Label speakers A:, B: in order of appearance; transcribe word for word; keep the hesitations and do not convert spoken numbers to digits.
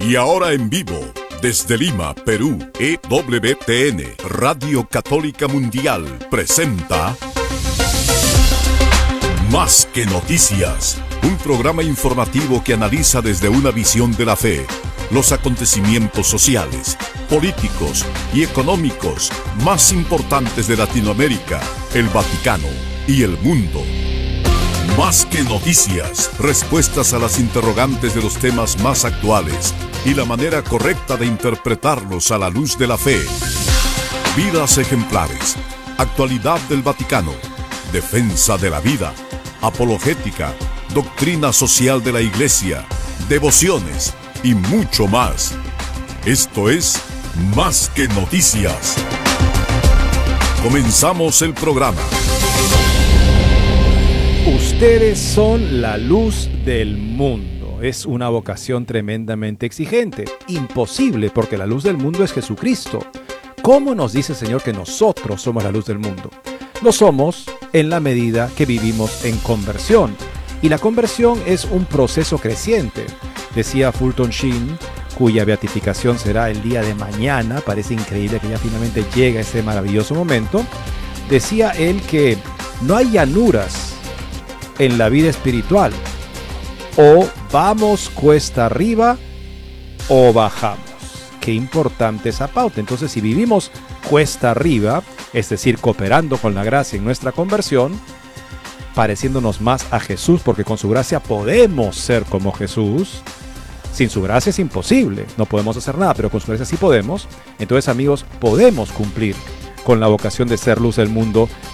A: Y ahora en vivo, desde Lima, Perú, E W T N, Radio Católica Mundial, presenta Más que Noticias, un programa informativo que analiza desde una visión de la fe los acontecimientos sociales, políticos y económicos más importantes de Latinoamérica, el Vaticano y el mundo. Más que noticias, respuestas a las interrogantes de los temas más actuales y la manera correcta de interpretarlos a la luz de la fe. Vidas ejemplares, actualidad del Vaticano, defensa de la vida, apologética, doctrina social de la Iglesia, devociones y mucho más. Esto es Más que Noticias. Comenzamos el programa.
B: Ustedes son la luz del mundo. Es una vocación tremendamente exigente, imposible, porque la luz del mundo es Jesucristo. ¿Cómo nos dice el Señor que nosotros somos la luz del mundo? Lo somos en la medida que vivimos en conversión. Y la conversión es un proceso creciente. Decía Fulton Sheen, cuya beatificación será el día de mañana, parece increíble que ya finalmente llega ese maravilloso momento. Decía él que no hay llanuras en la vida espiritual. O vamos cuesta arriba o bajamos. Qué importante esa pauta. Entonces, si vivimos cuesta arriba, es decir, cooperando con la gracia en nuestra conversión, pareciéndonos más a Jesús, porque con su gracia podemos ser como Jesús. Sin su gracia es imposible, no podemos hacer nada, pero con su gracia sí podemos. Entonces, amigos, podemos cumplir con la vocación de ser luz del mundo